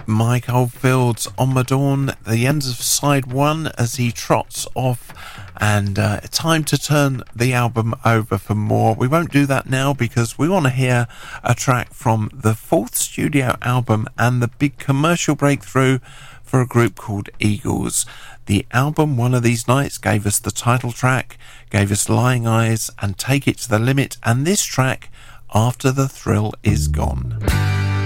Mike Oldfield's On the Dawn, the ends of side one as he trots off, and time to turn the album over for more. We won't do that now because we want to hear a track from the fourth studio album and the big commercial breakthrough for a group called Eagles. The album One of These Nights gave us the title track, gave us Lying Eyes and Take It to the Limit, and this track, After the Thrill Is Gone.